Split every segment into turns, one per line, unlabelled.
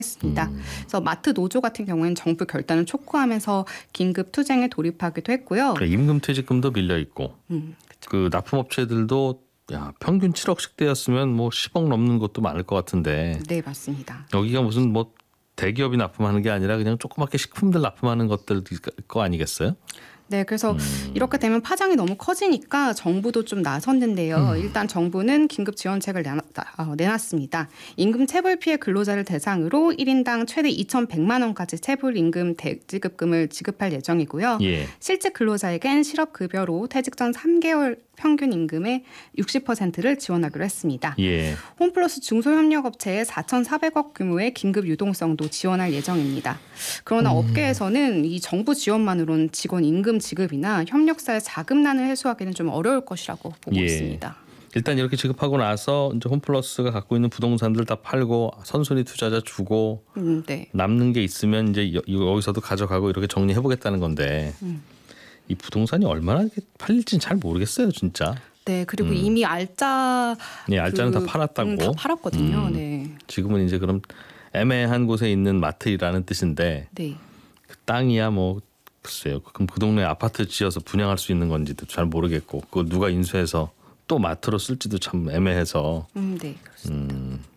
했습니다. 그래서 마트 노조 같은 경우에는 정부 결단을 촉구하면서 긴급 투쟁에 돌입하기도 했고요.
임금 퇴직금도 밀려 있고 그 납품업체들도 평균 7억씩 떼었으면 뭐 10억 넘는 것도 많을 것 같은데.
네, 맞습니다.
여기가 무슨 뭐 대기업이 납품하는 게 아니라 그냥 조그맣게 식품들 납품하는 것들 거 아니겠어요?
네, 그래서 이렇게 되면 파장이 너무 커지니까 정부도 좀 나섰는데요. 일단 정부는 긴급 지원책을 내놨습니다. 임금 체불 피해 근로자를 대상으로 1인당 최대 2,100만 원까지 체불 임금 대지급금을 지급할 예정이고요.
예.
실직 근로자에겐 실업급여로 퇴직 전 3개월 평균 임금의 60%를 지원하기로 했습니다.
예.
홈플러스 중소협력업체에 4,400억 규모의 긴급 유동성도 지원할 예정입니다. 그러나 업계에서는 이 정부 지원만으로는 직원 임금 지급이나 협력사의 자금난을 해소하기는 좀 어려울 것이라고 보고 있습니다.
일단 이렇게 지급하고 나서 이제 홈플러스가 갖고 있는 부동산들 다 팔고 선순위 투자자 주고
네.
남는 게 있으면 이제 여기서도 가져가고 이렇게 정리해 보겠다는 건데 이 부동산이 얼마나 팔릴지는 잘 모르겠어요, 진짜.
네, 그리고 이미 알짜는
다 팔았다고.
다 팔았거든요. 네.
지금은 이제 그럼 애매한 곳에 있는 마트라는 뜻인데
네.
그 땅이야 뭐 글쎄요. 그럼 그 동네에 아파트 지어서 분양할 수 있는 건지도 잘 모르겠고 그거 누가 인수해서 또 마트로 쓸지도 참 애매해서.
네, 그렇습니다.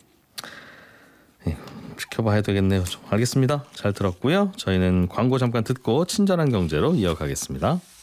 지켜봐야 되겠네요. 알겠습니다. 잘 들었고요. 저희는 광고 잠깐 듣고 친절한 경제로 이어가겠습니다.